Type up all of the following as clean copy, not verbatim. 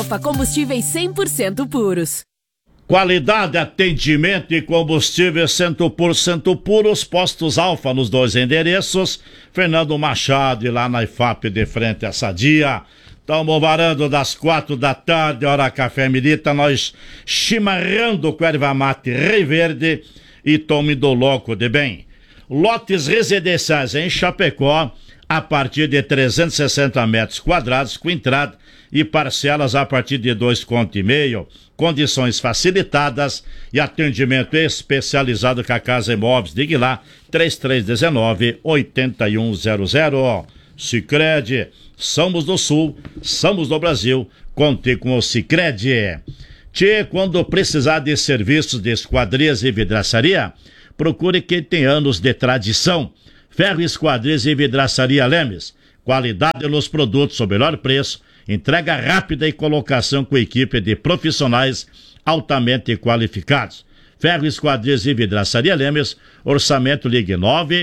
Combustíveis 100% puros. Qualidade, atendimento e combustíveis 100% puros. Postos Alfa nos 2 endereços. Fernando Machado e lá na IFAP de frente a Sadia. Estamos varando das 4 da tarde, hora café milita, nós chimarrando com erva mate Rei Verde e tome do louco de bem. Lotes residenciais em Chapecó, a partir de 360 metros quadrados, com entrada e parcelas a partir de 2,5 conto. Condições facilitadas e atendimento especializado com a Casa Imóveis. Ligue lá, 3319-8100. Sicredi, somos do Sul, somos do Brasil, conte com o Sicredi. Tchê, quando precisar de serviços de esquadrias e vidraçaria, procure quem tem anos de tradição. Ferro, esquadrias e vidraçaria Lemes. Qualidade nos produtos, o melhor preço, entrega rápida e colocação com equipe de profissionais altamente qualificados. Ferro, esquadrias e vidraçaria Lemes, orçamento ligue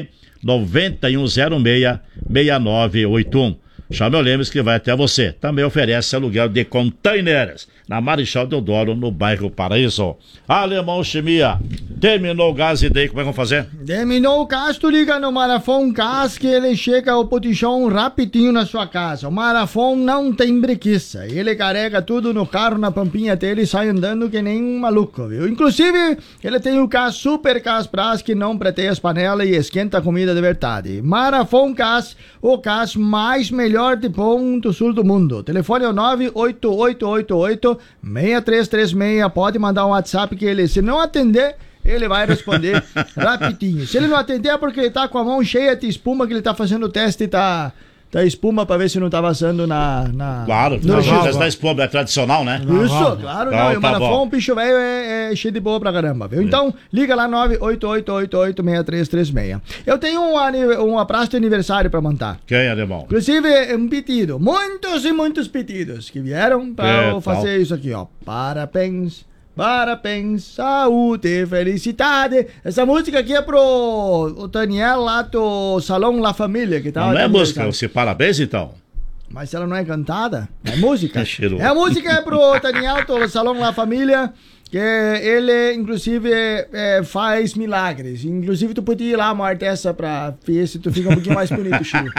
99106-6981. Chame o Lemes que vai até você. Também oferece aluguel de containers na Marechal Deodoro, no bairro Paraíso. Alemão Chimia, terminou o gás e daí como é que vamos fazer? Terminou o gás, tu liga no Marafon Gás que ele chega o potichão rapidinho na sua casa. O Marafon não tem preguiça. Ele carrega tudo no carro, na pampinha dele e sai andando que nem um maluco, viu? Inclusive, ele tem o gás Super Gás Brás que não preteia as panelas e esquenta a comida de verdade. Marafon Gás, o gás mais melhor de bom do sul do mundo. Telefone é o 98888-6336. Pode mandar um WhatsApp que ele, se não atender, ele vai responder rapidinho. Se ele não atender é porque ele tá com a mão cheia de espuma, que ele tá fazendo o teste e tá espuma pra ver se não tá vazando na Claro, essa espuma é tradicional, né? Isso, claro, não. E o Marafon, o bicho velho é cheio de boa pra caramba, viu? Então, liga lá 98888-6336. Eu tenho um abraço de aniversário pra montar. Quem, alemão? Inclusive, um pedido. Muitos e muitos pedidos que vieram pra eu fazer isso aqui, ó. Parabéns. Parabéns, saúde, felicidade. Essa música aqui é pro Daniel lá do Salão La Família. Que tá não é música, você parabéns então. Mas ela não é cantada, é música. A música é pro Daniel do Salão La Família, que ele, inclusive, faz milagres. Inclusive, tu podia ir lá uma hora dessa pra ver se tu fica um pouquinho mais bonito, Chico.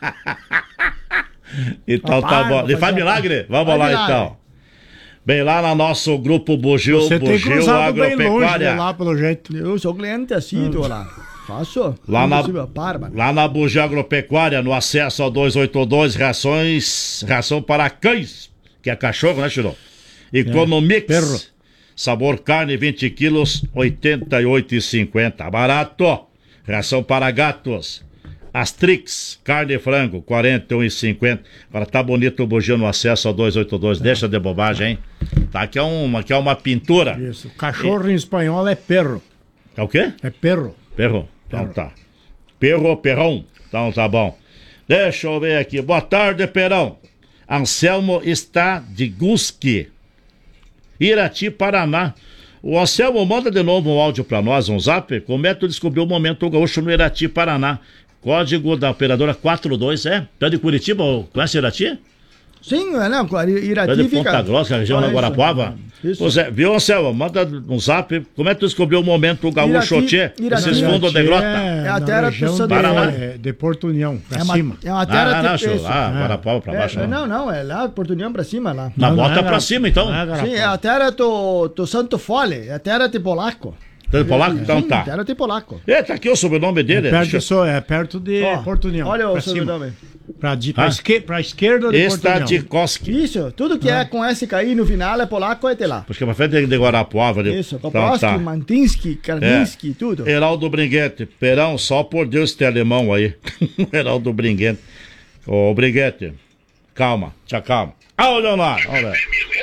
Então tá bom. Ele faz milagre? Vamos lá então. Bem, lá no nosso grupo Bugio Agropecuária. Bem lá, pelo jeito. Eu sou cliente assíduo lá. Faço. Lá na Bugio Agropecuária, no acesso ao 282, ração para cães, que é cachorro, né, Chiro? Economix. Perro. Sabor carne, 20 quilos, R$ 88,50. Barato. Ração para gatos. Astrix, carne e frango, R$ 41,50. Agora tá bonito o bugio no acesso ao 282. Deixa de bobagem, hein? Tá, aqui é uma pintura. Isso. Cachorro em espanhol é perro. É o quê? É perro. Perro. Então tá. Perrão. Então tá bom. Deixa eu ver aqui. Boa tarde, Perão. Anselmo está de Gusque, Irati, Paraná. O Anselmo manda de novo um áudio pra nós, um zap. Como é que tu descobriu o Momento Gaúcho no Irati, Paraná? Código da operadora 42, Tu é de Curitiba? Conhece Irati? Sim, não, Irati de Ponta Grossa, região da Guarapuava. Pois é, viu, Anselmo? Manda um zap. Como é que tu descobriu o Momento Gaúcho, Tchê? Esses fundos de grota. É a terra do Paraná. De Porto União, pra cima. É uma terra de preço. Guarapuava pra baixo. Não, é lá, Porto União pra cima, lá. Na bota pra cima, então. Sim, é a terra do Santo Fole, é a terra de polaco. De polaco? Então tá. Terra de polaco. Tá aqui o sobrenome dele. É perto de Porto União. Olha o sobrenome. Pra esquerda de Porto União. Estadikoski. Isso, tudo que é com SKI no final é polaco, é de lá. Porque pra frente de Guarapuava. Isso, Popovski, Mantinski, Karninski, tudo. Heraldo Bringuete. Perão, só por Deus tem alemão aí. Heraldo Bringuete. Ô, Bringuete, calma, te acalma. Leonardo, olha.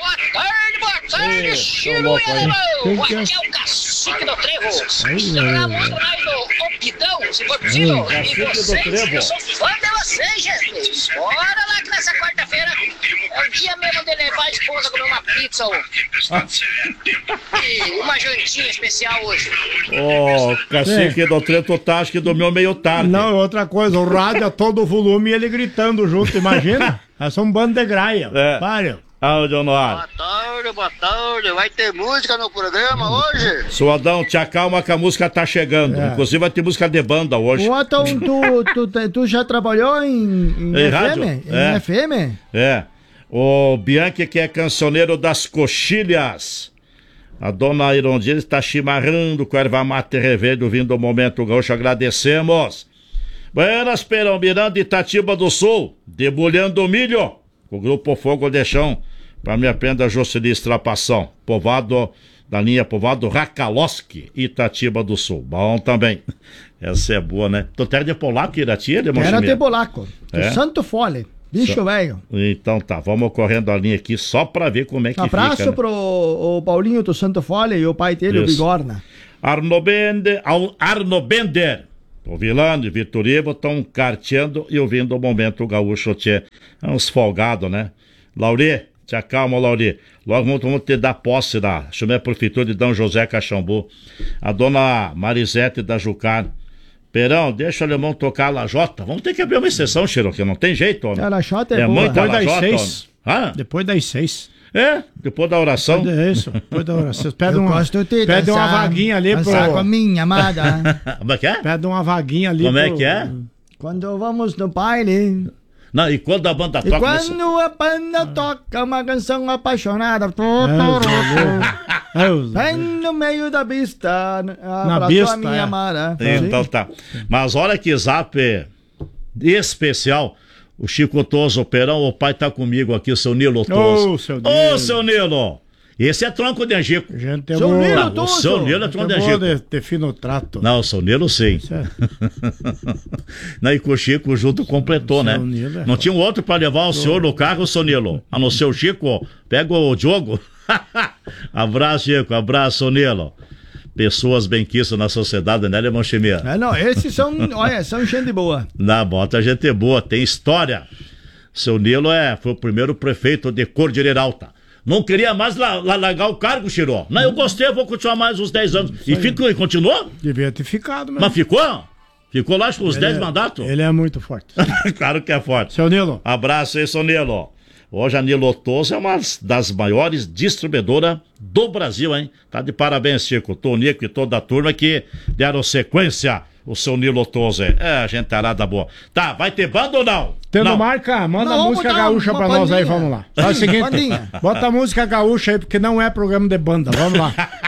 Boa tarde, Chiru e Alemão. Aqui é o Cacique do Trevo. Estamos muito mais no Opidão, se for possível. E vocês, eu sou fã de vocês, gente. Bora lá que nessa quarta-feira é o dia mesmo de levar a esposa a comer uma pizza e uma jantinha especial hoje. Cacique do Trevo, tu tá, acho que dormiu meio tarde. Não, outra coisa, o rádio a todo volume e ele gritando junto, imagina? É só um bando de graia. Áudio no ar. Boa tarde. Vai ter música no programa hoje? Suadão, te acalma que a música tá chegando. Inclusive vai ter música de banda hoje. Então, tu já trabalhou em FM? Rádio? Em FM? É. O Bianchi, que é cancioneiro das Coxilhas. A dona Irondina está chimarrando com a erva mate reverdo vindo o Momento Gaúcho. Agradecemos. Buenas, Perão Miranda, Itatiba do Sul. Debulhando milho. O grupo Fogo de Chão. Pra minha prenda Jocely Estrapação. Povoado, da linha Povoado Rakaloski, Itatiba do Sul. Bom também. Essa é boa, né? Tu terra de polaco, Irati, Era de polaco. Santo Fole. Bicho velho. Então tá, vamos correndo a linha aqui só pra ver como é que Abraço fica. Abraço pro o Paulinho do Santo Fole e o pai dele, Isso. o Bigorna. Arno Bender. O Vilano e Vitor Ivo estão carteando e ouvindo o Momento Gaúcho. Tchê. É uns folgados, né? Lauri, te acalma, Lauri. Logo vamos te dar posse da Chumé Prefeitura de D. José Caxambu. A dona Marisete da Jucar. Perão, deixa o alemão tocar a lajota. Vamos ter que abrir uma exceção, Xiroque. Não tem jeito, homem. A lajota é boa. Muita Depois das lajota, 6. Depois das 6. Depois da oração. Depois da oração. Pede Dançar, uma vaguinha ali pro... com a minha amada. Como é que é? Pede uma vaguinha ali Como é que é? Quando vamos no baile... Não, e quando a banda toca... quando a banda toca uma canção apaixonada... Vem no meio da pista... pista, a minha amada. Então tá. Mas olha que zap especial... O Chico Toso, Perão, o pai tá comigo aqui, o seu Nilo Toso. Ô, seu Nilo! Esse é tronco de angico. Seu Nilo Toso. O seu Nilo é tronco de angico. De fino trato. Não, o seu Nilo sim. Não, e com o Chico junto completou, né? Não tinha um outro pra levar o senhor no carro, seu Nilo. A não ser o Chico, pega o Diogo. Abraço, Chico, abraço, Nilo. Pessoas benquistas na sociedade, né, Lemão Chimia? Não, esses são, olha, são gente boa. Na bota, gente boa, tem história. Seu Nilo foi o primeiro prefeito de Cordilheira Alta. Não queria mais largar o cargo, Chiró. Não, eu gostei, eu vou continuar mais uns 10 anos. E continuou? Devia ter ficado mesmo. Mas ficou? Ficou lá com os 10 mandatos? Ele é muito forte. Claro que é forte. Seu Nilo. Abraço aí, seu Nilo. Hoje a Nilo Toso é uma das maiores distribuidoras do Brasil, hein? Tá de parabéns, Chico, Tonico e toda a turma que deram sequência o seu Nilo Toso. A gente arada boa. Tá, vai ter banda ou não? Tendo marca, manda a música gaúcha pra nós aí, vamos lá. Faz o seguinte, bota a música gaúcha aí, porque não é programa de banda, vamos lá.